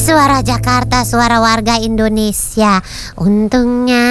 Suara Jakarta, suara warga Indonesia. Untungnya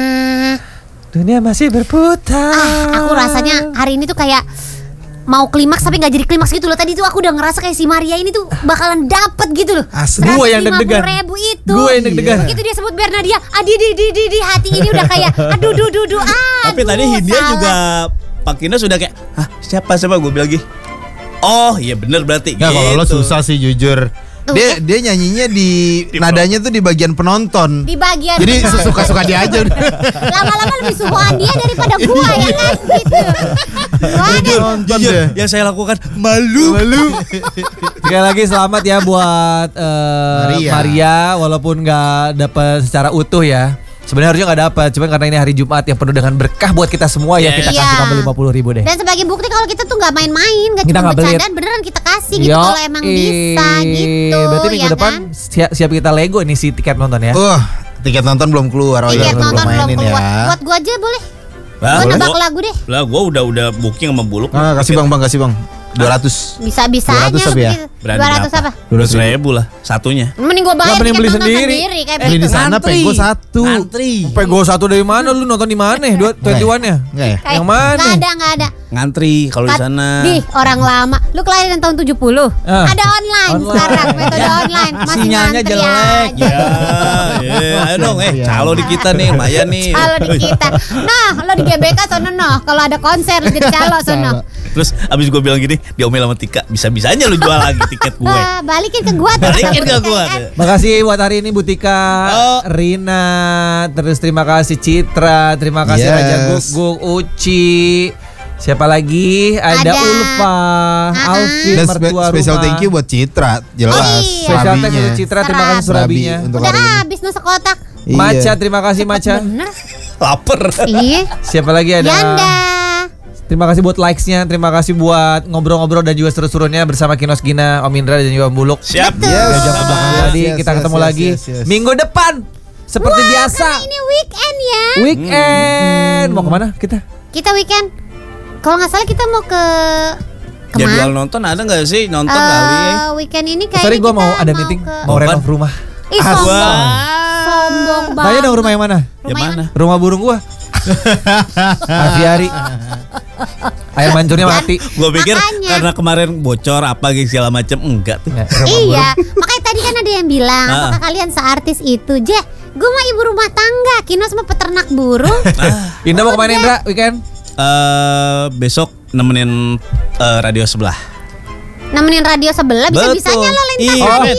dunia masih berputar. aku rasanya hari ini tuh kayak mau klimaks tapi gak jadi klimaks gitu loh. Tadi tuh aku udah ngerasa kayak si Maria ini tuh bakalan dapet gitu loh. Asli. Gue yang deg-degan. 150.000 itu. Gue yang deg-degan. Begitu dia sebut Bernadia, di hati ini udah kayak aduh. Tapi tadi Hindia juga Pak Kino sudah kayak, siapa gue bilang lagi. Oh iya bener berarti. Nggak, gitu. kalau lo susah sih jujur. Dia nyanyinya di nadanya tuh di bagian penonton. Di bagian Jadi suka-suka dia aja. lama-lama lebih sukaan dia daripada gua ya kan gitu. Penonton Jujur, deh. yang saya lakukan malu. Sekali lagi selamat ya buat Maria, walaupun nggak dapat secara utuh ya. Sebenarnya harusnya nggak dapat, cuman karena ini hari Jumat yang penuh dengan berkah buat kita semua ya, kita kasih kamu 50.000 deh. Dan sebagai bukti kalau kita tuh nggak main-main, nggak Kita cuma nggak pelit. bercandaan, beneran kita kasih gitu kalau emang bisa gitu. Berarti minggu ya depan kan? siap kita Lego nih si tiket nonton ya. Tiket nonton belum keluar. Tiket nonton belum mainin keluar. ya. Buat gua aja boleh. Lah, Gua nebak lagu deh. Lah gue udah booking sama Buluk. Kasih bang 200. Bisa-bisanya 200 apa ya? begitu. Berani 200 apa? 200.000 lah satunya. Mending gua bayar Mending tiket beli nonton sendiri. kayak Beli di begitu. sana pego 1. Ngantri. Pego 1 dari mana lu nonton di mana? 21-nya? Enggak ya? Yang mana? Nggak ada. Ngantri kalau di sana. Di orang lama. Lu kelahiran tahun 70. Ada online sekarang, metode online. Masih Sinyalnya ngantri jelek. aja. Ya, ayo dong, calo di kita nih, lumayan nih. Kalau di kita. Nah, lo di GBK sono noh. Kalau ada konser lo jadi calo sono. Terus abis gue bilang gini, diomel sama Tika, bisa-bisanya lu jual lagi tiket gue. Wah, balikin ke gua tuh. Balikin ke gue. Makasih buat hari ini Butika, Rina, terus terima kasih Citra, terima kasih Yes. Raja Guguk, Uci. Siapa lagi? Ada Ulfa, Alvin, Dan mertua special rumah. thank you buat Citra. Jelas. iya. Special thank you Surabinya. Citra, terima kasih Serabi. Surabinya. Untuk Udah hari ini. habis nusa kotak. Iya. Maca, terima kasih Maca. Bener. Laper. Iya. Siapa lagi ada? Yanda. Terima kasih buat likes-nya, terima kasih buat ngobrol-ngobrol dan juga seru-serunya bersama Kinos Gina, Om Indra dan juga Om Buluk. Siap. Betul. Yes. Jam belakang tadi Yes, kita yes, ketemu yes, lagi yes. minggu depan seperti Wah, biasa. karena ini weekend ya. Weekend. Mau kemana kita? Kita weekend. Kalau nggak salah kita mau ke Jadwal nonton ada nggak sih? Nonton kali. Weekend ini kayaknya Sorry gue mau kita ada meeting, ke... mau Apaan? renov rumah. Ih, sombong banget. Tanya dong rumah yang mana? Yang mana? Rumah burung gua. Aviari. Ayam mancurnya mati. Gue pikir Makanya. karena kemarin bocor apa gitu segala macam, enggak tuh. Iya, makanya tadi kan ada yang bilang, Ah. apakah kalian seartis itu? Gue mah ibu rumah tangga, Kinos mah peternak burung. Indah mau kemana Indra weekend? Besok nemenin radio sebelah. Nemenin radio sebelah, bisa-bisanya lo lintas Iya, radio.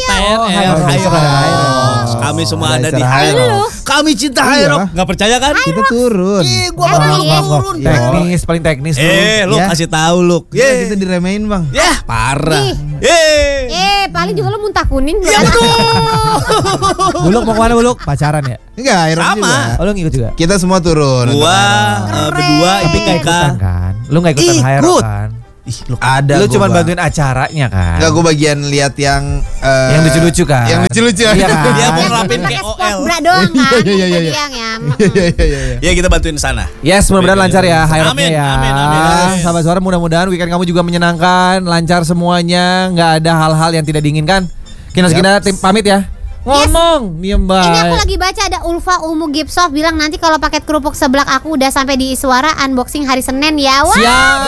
Hyrox. Kami semua ada di Hyrox. Kami cinta Iya. Hyrox. Nggak percaya kan? Kita turun. Gua bakal turun. Teknis, paling teknis lu. Lu Ya. kasih tahu lu. Kita diremehin bang. Ya, parah. Paling juga lo muntah kuning. Ya kan? betul. Buluk mau kemana Buluk? Pacaran ya? Enggak, Iron Sama. juga. Oh lu ngikut juga? Kita semua turun. Gua berdua Tapi Ibu gak Ika. ikutan kan? Lu gak ikutan Ikut. Hyrox kan? Ih, lu Ada. Lu gua, cuma Bang. bantuin acaranya kan? Enggak, gue bagian lihat yang Yang lucu-lucu kan? Yang lucu-lucu. Iya kan? Dia mau Yang ngelapin pakai KOL. sport bra doang kan? Iya, iya, iya. Itu yang ya. Iya. Ya kita bantuin sana. Yes, mudah-mudahan lancar ya Hyroxnya Amin, ya. amin. Sahabat suara, mudah-mudahan weekend kamu juga menyenangkan, lancar semuanya, nggak ada hal-hal yang tidak diinginkan. Kinos Gina tim pamit ya. Ngomong, diem Ini aku baik. lagi baca ada Ulfa Umu Gipsoft bilang nanti kalau paket kerupuk seblak aku udah sampai di Iswara unboxing hari Senin ya. Wah. Siap.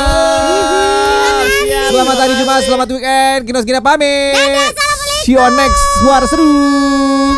Selamat hari Jumat, selamat weekend. Kinos Gina pamit. See you on next Suara Seru.